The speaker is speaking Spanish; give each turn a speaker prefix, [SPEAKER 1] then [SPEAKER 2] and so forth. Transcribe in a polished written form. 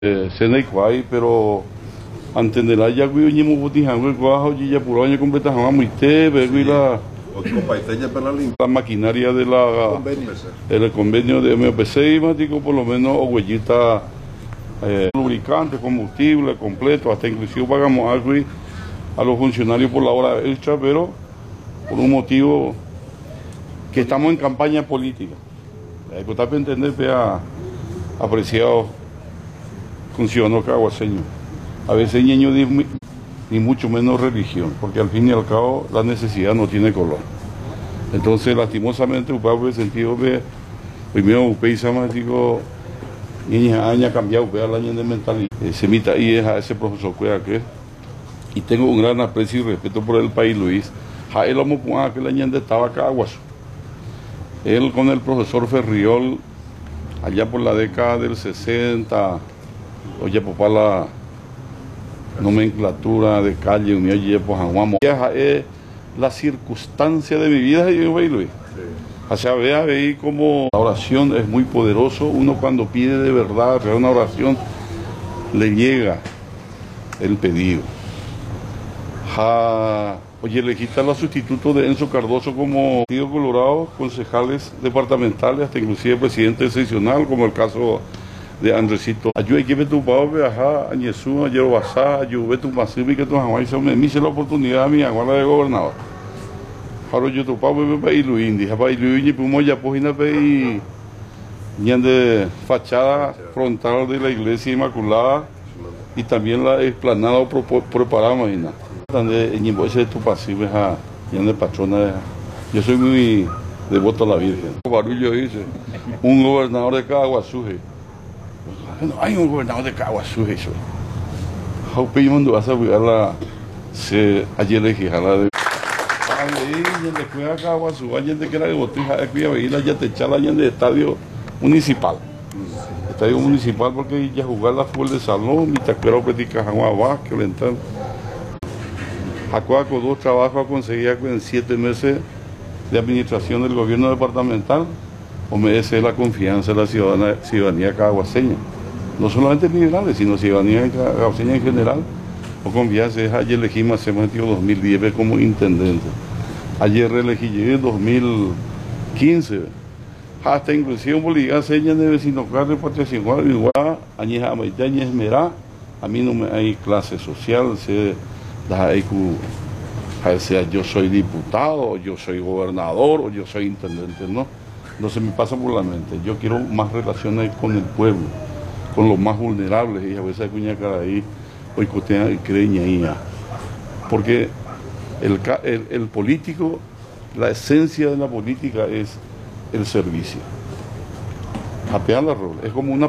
[SPEAKER 1] Senai Kwai, pero antes de la ya que hoy hemos votado el cuajo y ya por año completa jamás muy la maquinaria de del convenio de MPC y por lo menos o huellita lubricante, combustible completo, hasta inclusive pagamos algo a los funcionarios por la hora extra, pero por un motivo que estamos en campaña política. Hay que entender, apreciado ciudadano caguaseño. A veces ñeño ni mucho menos religión, porque al fin y al cabo la necesidad no tiene color. Entonces, lastimosamente, el sentido que primero usted digo, niña ha cambiado la año de mentalidad. Semita y es a ese profesor que y tengo un gran aprecio y respeto por el país, Luis. A él vamos a que la año estaba Caguas. Él con el profesor Ferriol, allá por la década del 60, oye, papá, la nomenclatura de calle, oye, pues es la circunstancia de mi vida, y yo Luis. O sea, vea ahí como la oración es muy poderoso. Uno cuando pide de verdad, una oración, le llega el pedido. Oye, elegiste a los sustitutos de Enzo Cardoso como Partido Colorado, concejales departamentales, hasta inclusive presidente seccional, como el caso de Andresito. Ayuda que tu pavo, a Jesús, a Yerobasá, a Yuve, tu Masimi, que tu jamás me hice la oportunidad a mi aguarda de gobernador. Ahora yo tu pavo, y Luis, dije, y Luis, y Pumo, ya pojina, y de fachada frontal de la iglesia Inmaculada y también la explanada preparada, imagina. Ese tu pasivo, de patrona. Yo soy muy devoto a la Virgen. Barullo dice, un gobernador de Caguazuje. No hay un gobernador de Caguazuje. Jaupe y Mundo vas a cuidar ayer elegí a la de. De cuidar Caguazú, ayer de que era de botija, de cuidar y la ya te echaba ayer de estadio municipal. Estadio municipal porque ya jugar la fútbol de salón, mi taquero practica Jaguar Vázquez, Lentán. Acuaco dos trabajos conseguía en 7 meses de administración del gobierno departamental, o merece la confianza de la ciudadanía caguaseña. No solamente migrales, sino ciudadanía caguaseña en general. O confianza, ayer elegimos hace 2010 como intendente. Ayer reelegí en 2015. Hasta inclusive un boliviano seña de vecino carne patricio igual, añeja maitaña esmerá, a mí no me hay clase social, sea yo soy diputado, o yo soy gobernador, o yo soy intendente, no se me pasa por la mente. Yo quiero más relaciones con el pueblo, con los más vulnerables, y a veces cuña cara ahí, hoy cotea y creña ahí, porque el político, la esencia de la política es el servicio. Apear la rol, es como una